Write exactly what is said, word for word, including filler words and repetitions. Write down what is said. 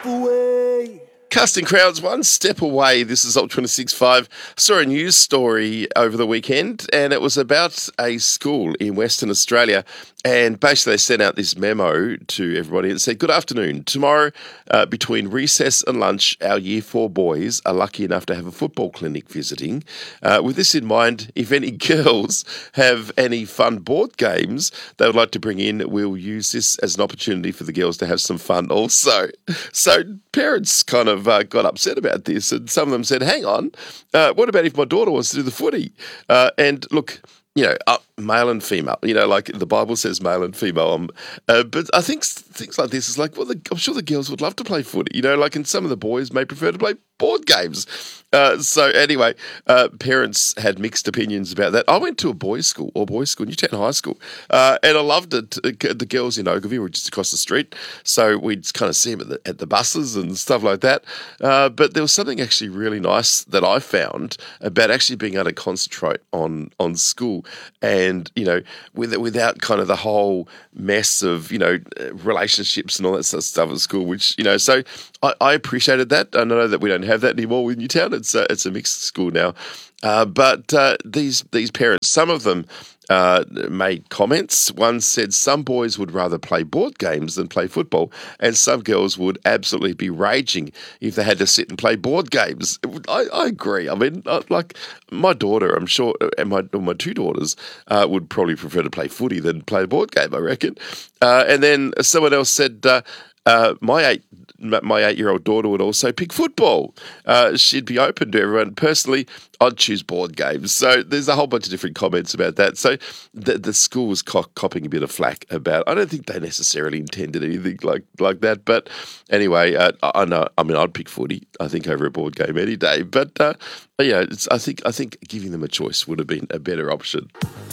away. Casting crowds one step away. This is Op twenty-six point five. Saw a news story over the weekend, and it was about a school in Western Australia. And basically, they sent out this memo to everybody and said, "Good afternoon. Tomorrow, uh, between recess and lunch, our Year Four boys are lucky enough to have a football clinic visiting. Uh, with this in mind, if any girls have any fun board games they would like to bring in, we'll use this as an opportunity for the girls to have some fun also." So parents kind of uh, got upset about this, and some of them said, "Hang on, uh, what about if my daughter wants to do the footy?" Uh, and look. You know, uh, male and female, you know, like the Bible says male and female. Um, uh, but I think things like this is like, well, the, I'm sure the girls would love to play footy, you know, like, and some of the boys may prefer to play board games. Uh, so anyway, uh, parents had mixed opinions about that. I went to a boys' school, or boys' school, Newtown High School, uh, and I loved it. The girls in Ogilvy were just across the street, so we'd kind of see them at the, at the buses and stuff like that. Uh, but there was something actually really nice that I found about actually being able to concentrate on on school, and you know, with, without kind of the whole mess of you know relationships and all that sort of stuff at school. Which you know, so I, I appreciated that. I know that we don't have that anymore with Newtown. It's a, it's a mixed school now. Uh, but uh, these these parents, some of them uh, made comments. One said some boys would rather play board games than play football, and some girls would absolutely be raging if they had to sit and play board games. I, I agree. I mean, like my daughter, I'm sure, and my my two daughters uh, would probably prefer to play footy than play a board game, I reckon. Uh, and then someone else said, uh, uh, my eight. My eight-year-old daughter would also pick football. Uh, she'd be open to everyone. Personally, I'd choose board games. So there's a whole bunch of different comments about that. So the, the school was co- copping a bit of flack about. I don't think they necessarily intended anything like like that. But anyway, uh, I know. I mean, I'd pick footy. I think over a board game any day. But uh, yeah, it's, I think I think giving them a choice would have been a better option.